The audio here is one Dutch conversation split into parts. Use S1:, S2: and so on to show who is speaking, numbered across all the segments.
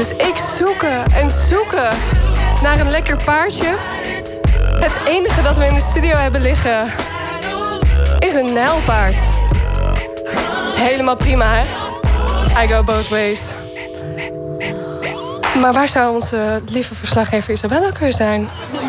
S1: Dus ik zoeken en zoeken naar een lekker paardje. Het enige dat we in de studio hebben liggen is een nijlpaard. Helemaal prima, hè? I go both ways. Maar waar zou onze lieve verslaggever Isabel ook weer zijn?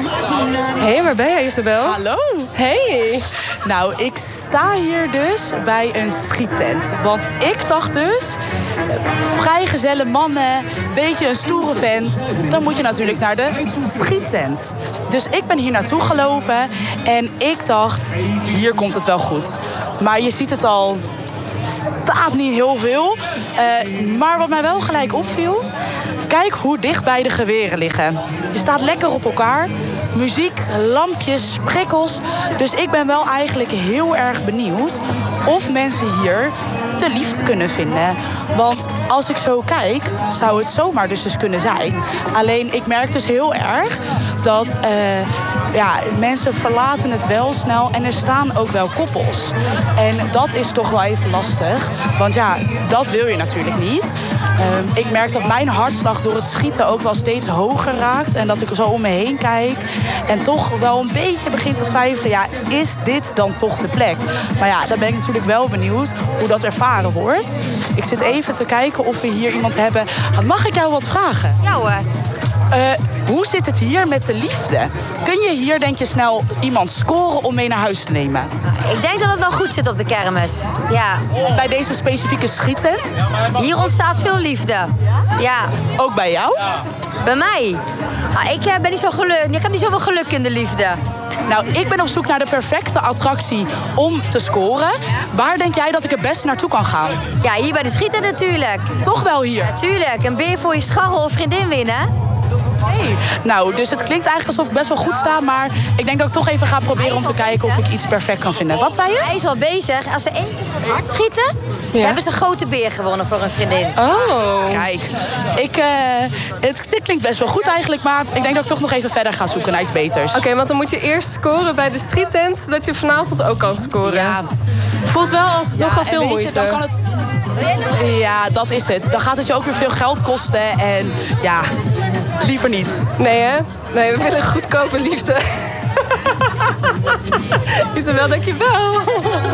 S1: Hé, waar ben jij, Isabel?
S2: Hallo.
S1: Hey.
S2: Nou, ik sta hier dus bij een schiettent. Want ik dacht dus, vrijgezelle mannen, beetje een stoere vent, dan moet je natuurlijk naar de schiettent. Dus ik ben hier naartoe gelopen en ik dacht, hier komt het wel goed. Maar je ziet het al, staat niet heel veel. Maar wat mij wel gelijk opviel, kijk hoe dichtbij de geweren liggen. Je staat lekker op elkaar. Muziek, lampjes, prikkels. Dus ik ben wel eigenlijk heel erg benieuwd of mensen hier de liefde kunnen vinden. Want als ik zo kijk, zou het zomaar dus kunnen zijn. Alleen ik merk dus heel erg dat mensen verlaten het wel snel en er staan ook wel koppels. En dat is toch wel even lastig. Want ja, dat wil je natuurlijk niet. Ik merk dat mijn hartslag door het schieten ook wel steeds hoger raakt. En dat ik zo om me heen kijk. En toch wel een beetje begin te twijfelen. Ja, is dit dan toch de plek? Maar ja, dan ben ik natuurlijk wel benieuwd hoe dat ervaren wordt. Ik zit even te kijken of we hier iemand hebben. Mag ik jou wat vragen?
S3: Ja hoor.
S2: Hoe zit het hier met de liefde? Kun je hier, denk je, snel iemand scoren om mee naar huis te nemen?
S3: Ik denk dat het wel goed zit op de kermis. Ja.
S2: Bij deze specifieke schiettent?
S3: Hier ontstaat veel liefde. Ja.
S2: Ook bij jou?
S3: Bij mij? Ik ben niet zo geluk. Ik heb niet zoveel geluk in de liefde.
S2: Nou, ik ben op zoek naar de perfecte attractie om te scoren. Waar denk jij dat ik het beste naartoe kan gaan?
S3: Ja, hier bij de schieten natuurlijk.
S2: Toch wel hier?
S3: Natuurlijk. Een beer voor je scharrel of vriendin winnen.
S2: Hey. Nou, dus het klinkt eigenlijk alsof ik best wel goed sta. Maar ik denk dat ik toch even ga proberen om te kijken of ik iets perfect kan vinden. Wat zei je?
S3: Hij is al bezig. Als ze 1 keer van hard schieten, dan hebben ze een grote beer gewonnen voor een vriendin.
S1: Oh.
S2: Kijk, dit klinkt best wel goed eigenlijk. Maar ik denk dat ik toch nog even verder ga zoeken naar iets beters.
S1: Oké, want dan moet je eerst scoren bij de schiettent, zodat je vanavond ook kan scoren.
S2: Ja.
S1: Voelt wel als nogal veel moeite.
S2: Dan kan het... Ja, dat is het. Dan gaat het je ook weer veel geld kosten. En ja, liever niet.
S1: Nee, hè? Nee, we willen goedkope liefde. Isabel, dankjewel.